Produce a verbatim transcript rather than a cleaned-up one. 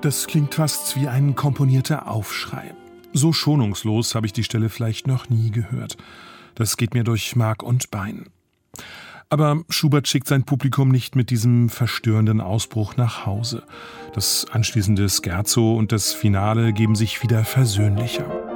Das klingt fast wie ein komponierter Aufschrei. So schonungslos habe ich die Stelle vielleicht noch nie gehört. Das geht mir durch Mark und Bein. Aber Schubert schickt sein Publikum nicht mit diesem verstörenden Ausbruch nach Hause. Das anschließende Scherzo und das Finale geben sich wieder versöhnlicher.